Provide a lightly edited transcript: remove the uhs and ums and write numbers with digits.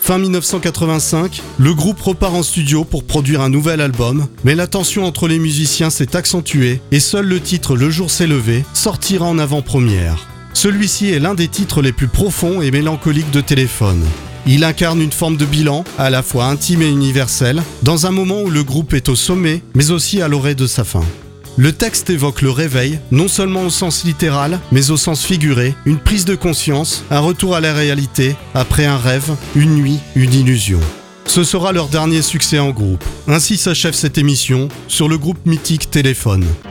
Fin 1985, le groupe repart en studio pour produire un nouvel album, mais la tension entre les musiciens s'est accentuée et seul le titre Le jour s'est levé sortira en avant-première. Celui-ci est l'un des titres les plus profonds et mélancoliques de Téléphone. Il incarne une forme de bilan, à la fois intime et universel, dans un moment où le groupe est au sommet, mais aussi à l'orée de sa fin. Le texte évoque le réveil, non seulement au sens littéral, mais au sens figuré, une prise de conscience, un retour à la réalité, après un rêve, une nuit, une illusion. Ce sera leur dernier succès en groupe. Ainsi s'achève cette émission sur le groupe mythique Téléphone.